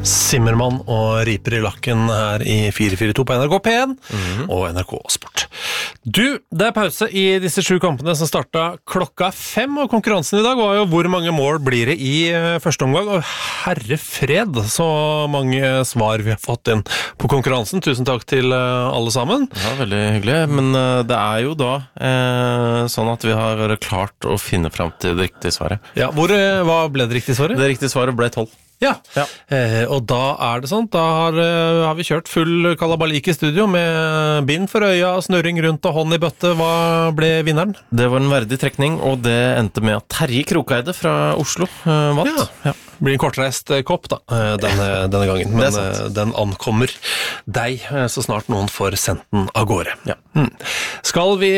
Simmermann og riper I lakken her I 442 på NRK P1 og NRK Sport. Du, det pause I disse 7 kampene som startet klokka 5, og konkurransen I dag var jo hvor mange mål blir det I første omgang, og herre fred, så mange svar vi har fått inn på konkurransen. Tusen takk til alle sammen. Ja, veldig hyggelig, men det jo da sånn at vi har klart å finne frem til det riktige svaret. Ja, hva ble det riktige svaret? Det riktige svaret ble 12. Ja, og da det sånn, da har vi kjørt full kalabalik I studio med bind for øya, snurring rundt og hånd I bøtte. Hva ble vinneren? Det var en verdig trekning, og det endte med at Terje Krokeide fra Oslo vant. Ja. Det blir en kortreist kopp da, denne gangen, men den ankommer deg så snart noen får sendt den av gårde. Ja. Skal vi,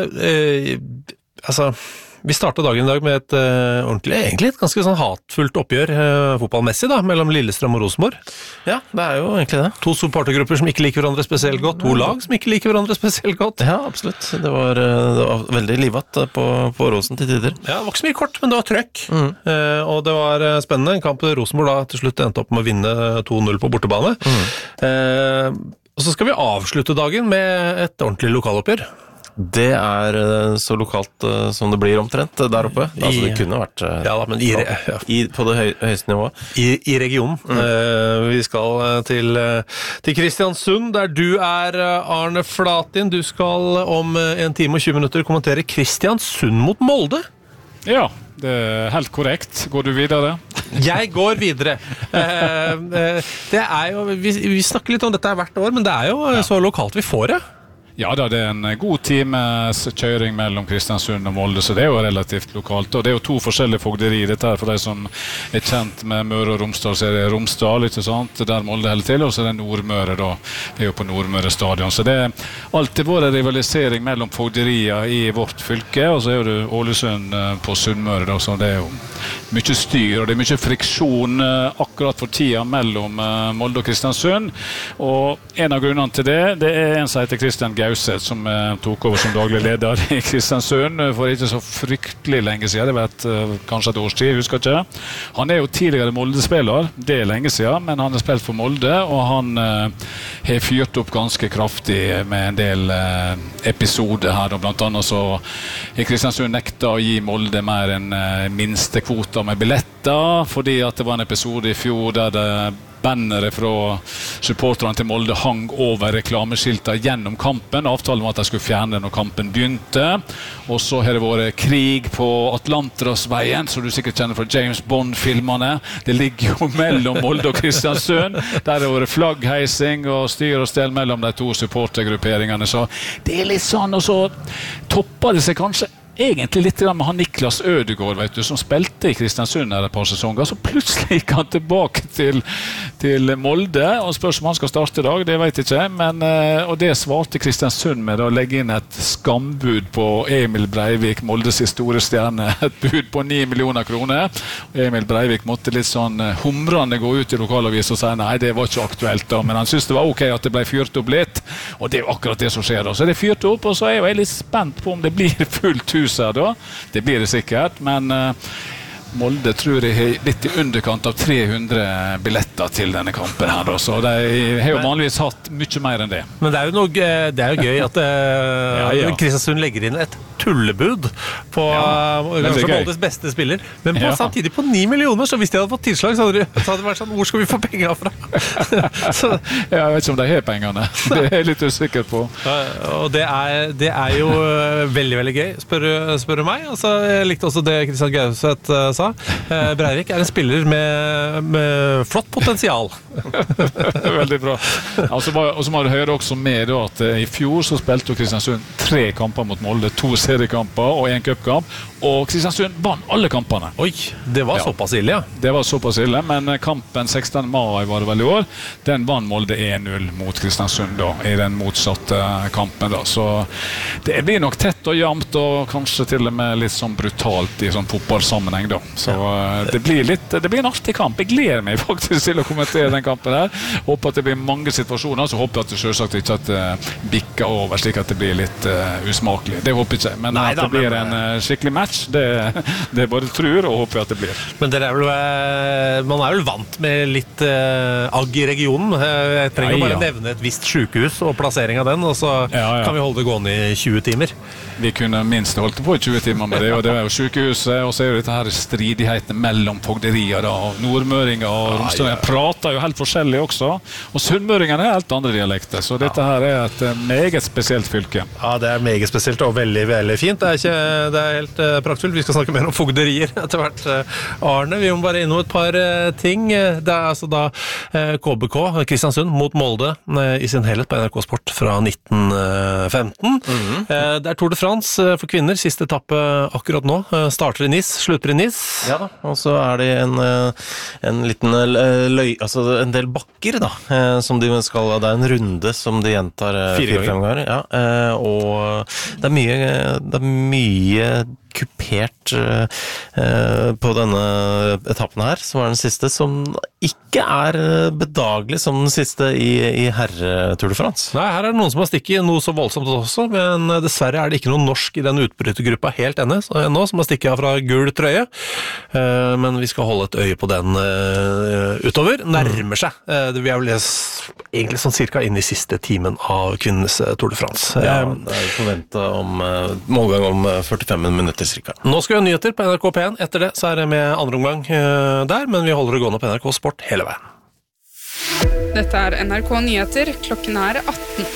vi startet dagen I dag med et egentlig et ganske sånn hatfullt oppgjør fotballmessig da, mellom Lillestrøm og Rosenborg. Ja, det jo egentlig det. 2 supportergrupper som ikke liker hverandre spesielt godt, 2 lag som ikke liker hverandre spesielt godt. Ja, absolutt. Det var veldig livatt på Rosen til tider. Ja, det var ikke så mye kort, men det var trøkk. Og det var spennende. En kamp Rosenborg da til slutt endte opp med å vinne 2-0 på bortebane. Og så skal vi avslutte dagen med et ordentlig lokaloppgjør. Det så lokalt som det blir omtrent der oppe. Altså det kunne vært men på det høyeste nivået. I regionen. Vi skal til Kristiansund, der du Arne Flatin. Du skal om 1 time og 20 minutter kommentere Kristiansund mot Molde. Ja, det helt korrekt. Går du videre? Jeg går videre. Det jo, vi snakker litt om dette hvert år, men det jo så lokalt vi får det. Ja da, det en god times kjøring mellom Kristiansund og Molde, så det jo relativt lokalt. Og det jo 2 forskjellige fogderier. Dette for de som kjent med Møre og Romsdal, så det Romsdal, ikke sant? Der Molde holder til, og så det Nordmøre da. Det jo på Nordmøre stadion. Så det alltid vært rivalisering mellom fogderier I vårt fylke, og så det Ålesund på Sunnmøre da, så det jo mye styr, og det mye friksjon akkurat for tida mellom Molde og Kristiansund. Og en av grunnene til det en som heter Kristian Gauseth, som tok over som daglig leder I Kristiansund for ikke så fryktelig lenge siden. Det var kanskje et års tid, jeg husker ikke. Han jo tidligere Molde-spiller, det lenge siden, men han har spilt for Molde, og han har fyrt opp ganske kraftig med en del episoder her, og blant annet så Kristiansund nekta å gi Molde mer enn minstekvoter med billetter, fordi at det var en episode I fjor der det bannere fra supporterne til Molde hang over reklameskilter gjennom kampen. Avtalen var at de skulle fjerne når kampen begynte. Og så har det vært krig på Atlanterhavsveien, som du sikkert kjenner fra James Bond-filmene. Det ligger jo mellom Molde og Kristiansund. Der har det vært flaggheising og styr og stell mellom de 2 supportergrupperingene. Så det litt sånn, og så topper det seg kanskje egentlig litt med han Niklas Ødegård, vet du, som spilte I Kristiansund et par sesonger, så plutselig gikk han tilbake til Molde, og spørs om han skal starte I dag, det vet jeg ikke, men, og det svarte Kristiansund med å legge inn et skambud på Emil Breivik, Moldes store stjerne, et bud på 9 millioner kroner, og Emil Breivik måtte litt sånn humrende gå ut I lokalavis og si nei, det var ikke aktuelt da, men han syntes det var ok at det ble fyrt opp litt, og det jo akkurat det som skjer da, så det fyrt opp, og så jeg litt spent på om det blir fullt hus da. Det blir det sikkert, men Molde tror jeg har litt I underkant av 300 billetter til denne kampen her, da. Så de har jo vanligvis hatt mye mer enn det. Men det jo gøy at Kristiansund legger inn et tullebud på kanskje Moldes beste spiller, men samtidig på 9 millioner, så hvis de hadde fått tilslag, så hadde det vært sånn, hvor skal vi få penger fra? Så. Jeg vet ikke om de har pengene. Det er jeg litt usikker på. Og det jo veldig, veldig gøy, spør du meg. Og så jeg likte også det Kristian Gauseth sa. Breivik en spiller med flott potensial. Veldig bra. Og så må du høre også med da, at I fjor så spilte Kristiansund 3 kamper mot Molde, 2 seriekamper og 1 cupkamp, og Kristiansund vant alle kampene. Oi, det var såpass ille, ja. Det var såpass ille, men kampen 16. mai var det vel I år, den vant Molde 1-0 mot Kristiansund da, I den motsatte kampen da, så det blir nok tett og jevnt, og kanskje til og med litt sånn brutalt I sånn fotballsammenheng da, så det blir en artig kamp. Jeg gleder meg faktisk til å kommentere den kampen her, håper at det blir mange situasjoner, så håper jeg at det selvsagt ikke at det bikker over, slik at det blir litt usmakelig, det håper jeg ikke. Men at det blir en skikkelig match, det bare tror og håper at det blir. Men man vel vant med litt agg i regionen. Jeg trenger bare nevne et visst sykehus og plassering av den, og så kan vi holde det gående i 20 timer. Vi kunne minst holdt på i 20 timer med det, og det var jo sykehuset, og så er jo dette her stridighetene mellom fogderier og nordmøringer og romstøringer. Prater jo helt forskjellig også, og sunnmøringene er helt andre dialekter, så dette her er et meget spesielt fylke. Ja, det er meget spesielt og veldig, veldig fint. Det er helt praktfullt. Vi skal snakke mer om fogderier etter hvert. Arne, vi må bare innom et par ting. Det er altså da KBK, Kristiansund, mot Molde i sin helhet på NRK Sport fra 1915. Det er Tour de France for kvinner, siste etappe akkurat nå. Starter i Nice, slutter i Nice. Ja da, og så er det en liten altså en del bakker da, som de skal, det er en runde som de gjentar 4-5 ganger. Ja, og det er mye kupert på denne etappen her, som er den siste, som ikke er bedagelig som den siste i herre-Tour de France. Nei, her er det noen som har stikket noe så voldsomt også, men dessverre er det ikke noen norsk i den utbrytergruppa helt ennå, som har stikket av fra gul trøye. Men vi skal holde et øye på den utover. Nærmer seg. Vi er vel egentlig sånn cirka inn i siste timen av kvinnenes Tour de France. Ja, det er forventet målgang om 45 minutter cirka. Nå skal vi ha nyheter på NRK P1. Etter det så er det med andre omgang der, men vi holder det gående på NRK Sport hele veien. Dette er NRK Nyheter. Klokken er 18.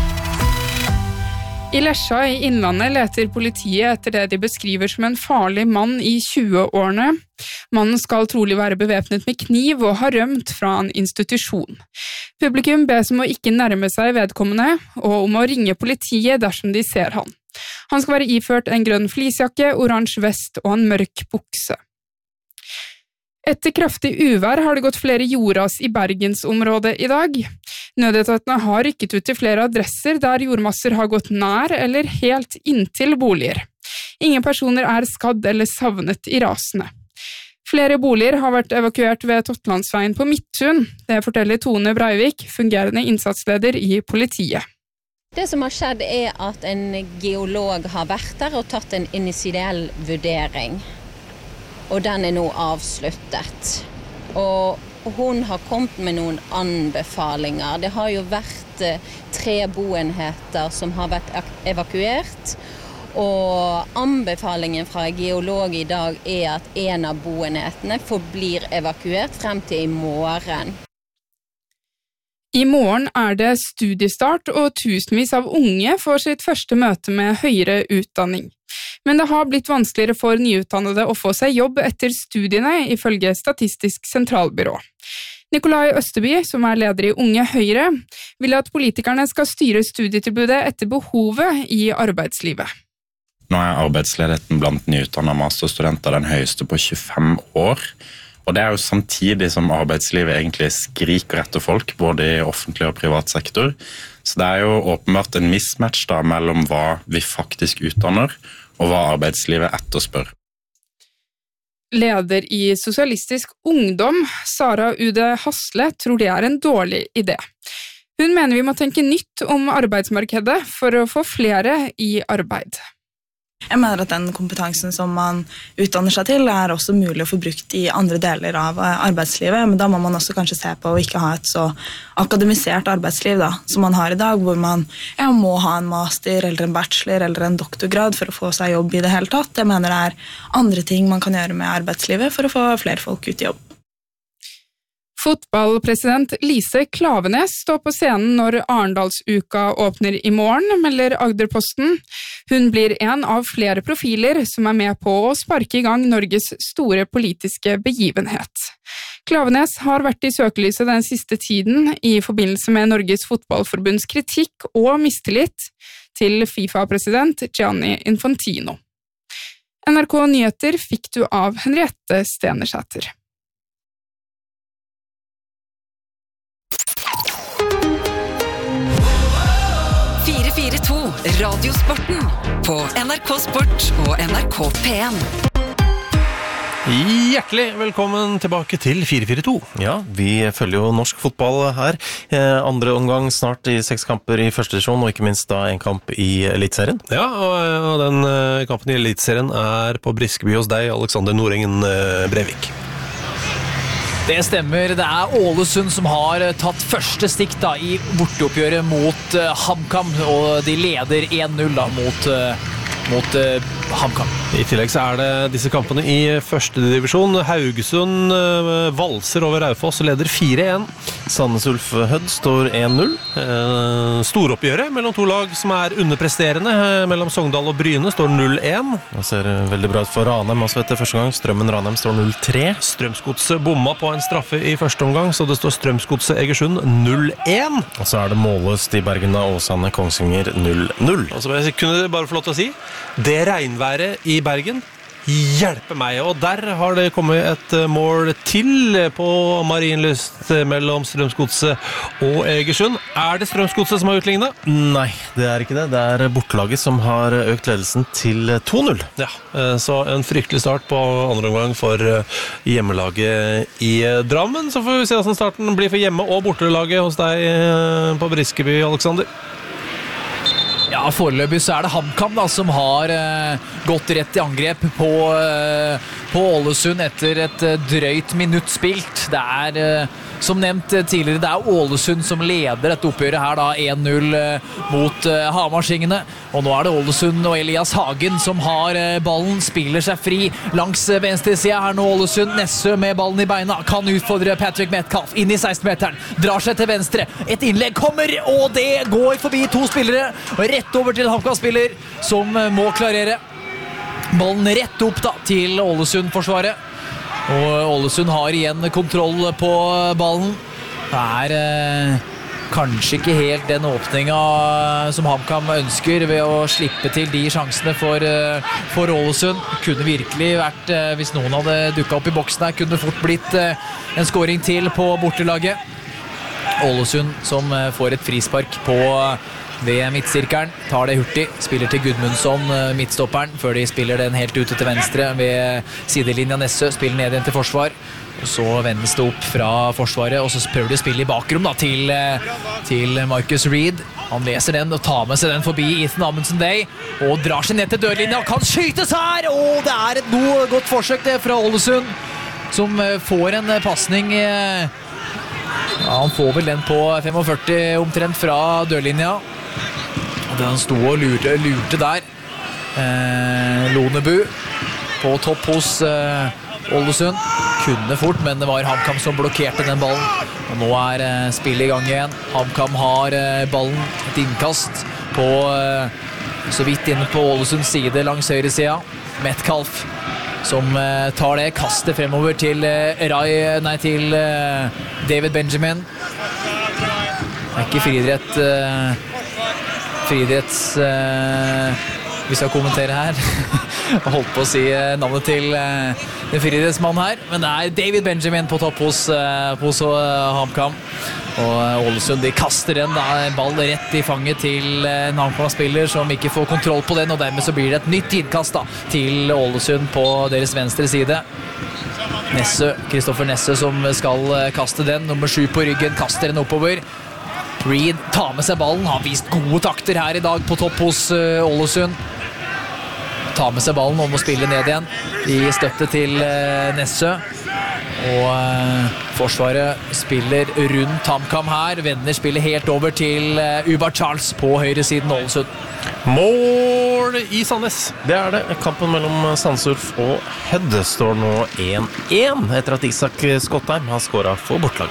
I Lesja i Innlandet leter politiet etter det de beskriver som en farlig mann i 20-årene. Mannen skal trolig være bevæpnet med kniv og har rømt fra en institusjon. Publikum bes om å ikke nærme seg vedkommende, og om å ringe politiet dersom de ser han. Han skal være iført en grønn fleecejakke, oransje vest og en mørk bukse. Etter kraftig uvær har det gått flere jordras i Bergensområdet i dag. Nødetatene har rykket ut til flere adresser der jordmasser har gått nær eller helt inntil boliger. Ingen personer er skadd eller savnet i rasene. Flere boliger har vært evakuert ved Totlandsveien på Midtun. Det forteller Tone Breivik, fungerende innsatsleder i politiet. Det som har skjedd er at en geolog har vært der og tatt en initiell vurdering. Og den er nå avsluttet. Og hun har kommet med noen anbefalinger. Det har jo vært 3 boenheter som har vært evakuert. Og anbefalingen fra geolog i dag er at en av boenhetene forblir evakuert frem til i morgen. I morgen er det studiestart, og tusenvis av unge får sitt første møte med høyere utdanning. Men det har blitt vanskeligere for nyutdannede å få seg jobb etter studiene, ifølge Statistisk sentralbyrå. Nikolai Østerby, som er leder i Unge Høyre, vil at politikerne skal styre studietilbudet etter behovet i arbeidslivet. Nå er arbeidsledigheten blant nyutdannede masterstudenter den høyeste på 25 år. Og det er jo samtidig som arbeidslivet egentlig skriker etter folk, både i offentlig og privat sektor. Så det er jo åpenbart en mismatch da mellom hva vi faktisk utdanner, og hva arbeidslivet etterspør. Leder i Sosialistisk Ungdom, Sara Ude Hasle, tror det er en dårlig idé. Hun mener vi må tenke nytt om arbeidsmarkedet for å få flere i arbeid. Jeg mener at den kompetansen som man utdanner seg til er også mulig å få brukt i andre deler av arbeidslivet, men da må man også kanskje se på å ikke ha et så akademisert arbeidsliv da, som man har i dag, hvor man må ha en master eller en bachelor eller en doktorgrad for å få seg jobb i det hele tatt. Jeg mener det er andre ting man kan gjøre med arbeidslivet for å få flere folk ut i jobb. Fotballpresident Lise Klaveness står på scenen når Arendalsuka åpner i morgen, melder Agderposten. Hun blir en av flere profiler som er med på å sparke i gang Norges store politiske begivenhet. Klaveness har vært i søkelyset den siste tiden i forbindelse med Norges Fotballforbunds kritikk og mistillit til FIFA-president Gianni Infantino. NRK Nyheter fikk du av Henriette Stenersæter. Radiosporten på NRK Sport og NRK P1. Hjertelig velkommen tilbake til 442. Ja, vi følger jo norsk fotball her. Andre omgang snart i 6 kamper i første divisjon, og ikke minst da en kamp i Elitserien. Ja, og den kampen i Elitserien på Briskeby hos deg, Alexander Nordengen Breivik. Det stemmer, det Ålesund som har tatt første stikk da, i borteoppgjøret mot HamKam, og de leder 1-0 da, mot HamKam. I tillegg så det disse kampene i første divisjon. Haugesund valser over Raufoss og leder 4-1. Sandnes Ulf Hødd står 1-0. Storoppgjøret mellom to lag som underpresterende. Mellom Sogndal og Bryne står 0-1. Det ser veldig bra ut for Ranheim også etter første gang. Strømmen Ranheim står 0-3. Strømsgodset bomma på en straffe i første omgang, så det står Strømsgodset Egersund 0-1. Og så det målløst i Bergen da Åsane Kongsvinger 0-0. Og så kunne jeg bare få lov til å si, det regnværet i Bergen hjelper meg, og der har det kommet et mål til på Marienlyst mellom Strømsgodset og Egersund. Det Strømsgodset som har utlignet? Nei, det ikke det. Det bortelaget som har økt ledelsen til 2-0. Ja, så en fryktelig start på andre omgang for hjemmelaget i Drammen. Så får vi se hvordan starten blir for hjemme- og bortelaget hos deg på Briskeby, Alexander. Ja, foreløpig så det HamKam da, som har gått rett i angrep på Ålesund etter et drøyt minutt spilt. Det som nevnt tidligere, det Ålesund som leder dette oppgjøret her da, 1-0 mot Hamarsingene. Og nå det Ålesund og Elias Hagen som har ballen, spiller seg fri langs venstre siden. Her nå Ålesund, Nessø med ballen i beina, kan utfordre Patrick Metcalf inn i 16-meteren, drar seg til venstre, et innlegg kommer, og det går forbi 2 spillere, og rett over til HamKam-spiller som må klarere. Ballen rett opp da, til Ålesund-forsvaret. Og Ålesund har igjen kontroll på ballen. Det kanskje ikke helt den åpningen som HamKam ønsker ved å slippe til de sjansene for Ålesund. Kunne virkelig vært, hvis noen hadde dukket opp i boksen her, kunne fort blitt en scoring til på bortelaget. Ålesund som får et frispark på ved midtsirkelen, tar det hurtig, spiller til Gudmundsson, midtstopperen, før de spiller den helt ute til venstre ved sidelinja. Nessø spiller ned igjen til forsvar, og så vendes det opp fra forsvaret, og så prøver de å spille i bakrom da, til Marcus Reed. Han leser den og tar med seg den forbi Ethan Amundsen-Day, og drar seg ned til dørlinja, og kan skytes her, og det et godt forsøk det fra Ålesund, som får en passning. Ja, han får vel den på 45 omtrent fra dørlinja. Han sto og lurte der. Lonebu på topp hos Ålesund. Kunne fort, men det var HamKam som blokkerte den ballen. Og nå spillet i gang igjen. HamKam har ballen, et innkast på så vidt inne på Ålesunds side langs høyre siden. Metcalf som tar det, kaster fremover til til David Benjamin. Det ikke friidretts vi skal kommentere her. Jeg holdt på å si navnet til den friidrettsmannen her, men det David Benjamin på topp hos HamKam. Og Ålesund de kaster en ball rett i fanget til en HamKam-spiller som ikke får kontroll på den, og dermed så blir det et nytt innkast da, til Ålesund på deres venstre side. Kristoffer Nessø som skal kaste den, nummer 7 på ryggen, kaster den oppover. Reed tar med seg ballen, har vist gode takter her i dag på topp hos Ålesund. Tar med seg ballen og må spille ned igjen i støtte til Nessø. Og forsvaret spiller rundt HamKam her. Vender spiller helt over til Ubar Charles på høyre siden Ålesund. Mål i Sandnes. Det det. Kampen mellom Sandnes Ulf og Hødd står nå 1-1 etter at Isak Skottheim har skåret for bortlag.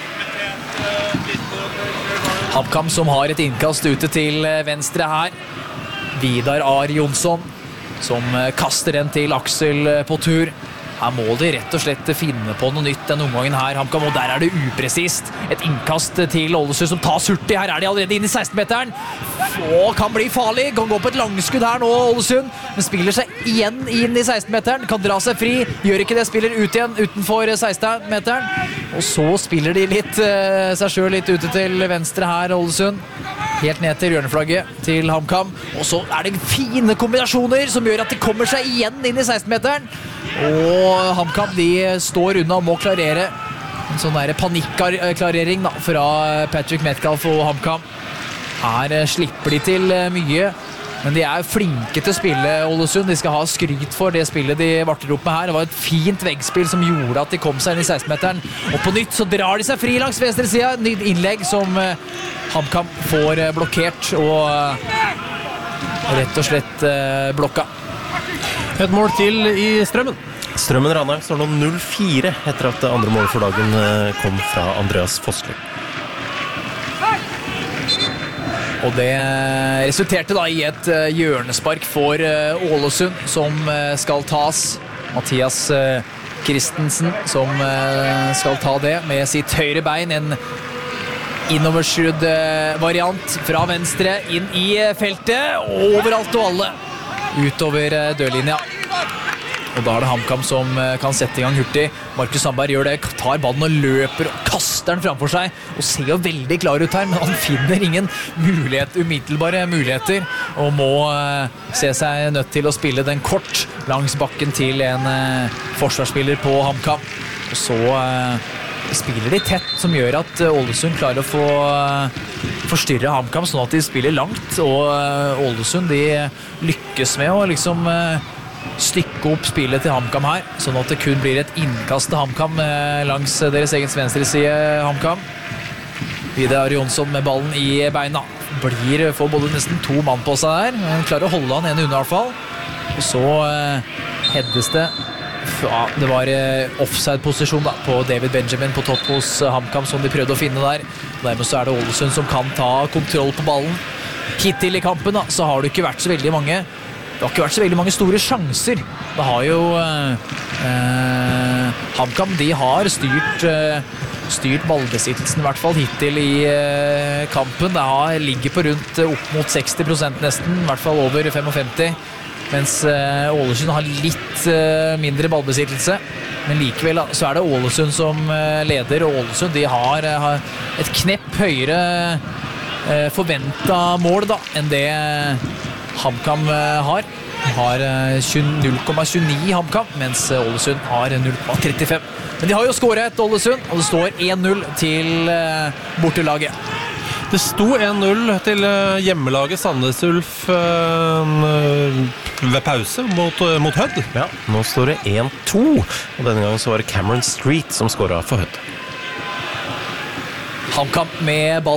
HamKam som har et innkast ute til venstre her. Vidar Ar Jonsson som kaster den til Aksel på tur. Her må de rett og slett finne på noe nytt den omgangen her, HamKam, og der det upresist. Et innkast til Ålesund som tas hurtig. Her de allerede inn i 16-meteren. Og kan bli farlig. Kan gå på et langskudd her nå, Ålesund. Men spiller seg igjen inn i 16-meteren. Kan dra seg fri. Gjør ikke det, spiller ut igjen utenfor 16-meteren. Og så spiller de seg selv litt ute til venstre her, Ålesund. Helt ned til hjørneflagget til HamKam. Og så det fine kombinasjoner som gjør at de kommer seg igjen inn i 16-meteren. Og HamKam, de står unna og må klarere. En sånn der panikklarering da, fra Patrick Metcalf og HamKam. Her slipper de til mye, men de er flinke til å spille Ålesund. De skal ha skryt for det spillet de varter opp med her. Det var et fint veggspill som gjorde at de kom seg inn i 16-meteren. Og på nytt så drar de seg fri langs venstre side. Nytt innlegg som HamKam får blokkert og rett og slett blokka. Et mål til i Strømmen. Strømmen Ranheim står nå 0-4 etter at det andre målet for dagen kom fra Andreas Fossli. Og det resulterte da i et hjørnespark for Ålesund som skal tas. Mathias Christensen som skal ta det med sitt høyre bein. En innoverskrudd variant fra venstre inn i feltet. Overalt og alle utover dørlinja. Og da er det HamKam som kan sette i gang hurtig. Markus Sandberg gjør det, tar ballen og løper og kaster den framfor seg. Og ser jo veldig klar ut her, men han finner ingen umiddelbare muligheter. Og må se seg nødt til å spille den kort langs bakken til en forsvarsspiller på HamKam. Og så spiller de tett, som gjør at Ålesund klarer å få forstyrre HamKam, sånn at de spiller langt. Og Ålesund, de lykkes med å liksom stykke opp spillet til HamKam her, sånn at det kun blir et innkast til HamKam langs deres egen venstre side. HamKam Vidar Jonsson med ballen i beina får både nesten 2 mann på seg der, men klarer å holde han en unna i hvert fall. Og så heades det. Det var offside-posisjon da, på David Benjamin på topp hos HamKam, som de prøvde å finne der. Dermed så er det Ålesund som kan ta kontroll på ballen. Hittil i kampen da, så har det ikke vært så veldig mange store sjanser. Det har jo HamKam, de har styrt ballbesittelsen i hvert fall hittil i kampen. Det ligger på rundt opp mot 60% nesten, i hvert fall over 55%, mens Ålesund har litt mindre ballbesittelse. Men likevel så er det Ålesund som leder, og Ålesund de har et knepp høyere forventet mål da, enn det HamKam har 0,29 HamKam, mens Ålesund har 0,35. Men de har jo skåret Ålesund, og det står 1-0 til bortelaget. Det sto 1-0 til hjemmelaget Sandnes Ulf ved pause mot Hødd. Ja, nå står det 1-2, og denne gangen så var det Cameron Street som skåret for Hødd. HamKam med ball